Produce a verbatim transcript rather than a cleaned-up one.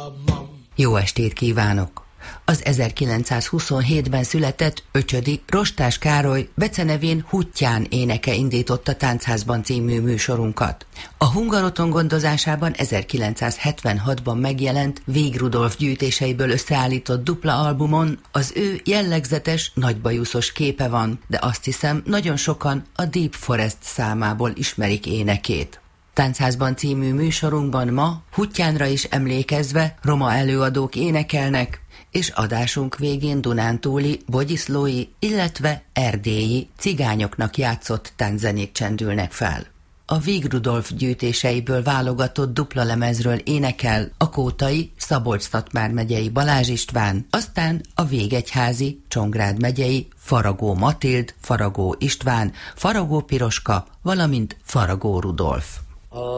Jó estét kívánok! Az ezerkilencszázhuszonhétben született Öcsödi Rostás Károly becenevén Huttyán éneke indította Táncházban című műsorunkat. A Hungaroton gondozásában ezerkilencszázhetvenhatban megjelent Vég Rudolf gyűjtéseiből összeállított dupla albumon az ő jellegzetes, nagybajuszos képe van, de azt hiszem, nagyon sokan a Deep Forest számából ismerik énekét. Táncházban című műsorunkban ma Huttyánra is emlékezve roma előadók énekelnek, és adásunk végén dunántúli, bogyiszlói, illetve erdélyi cigányoknak játszott tánczenék csendülnek fel. A Vég Rudolf gyűjtéseiből válogatott dupla lemezről énekel a kótai, Szabolcs-Szatmár megyei Balázs István, aztán a Végegyházi, Csongrád megyei Faragó Matild, Faragó István, Faragó Piroska, valamint Faragó Rudolf.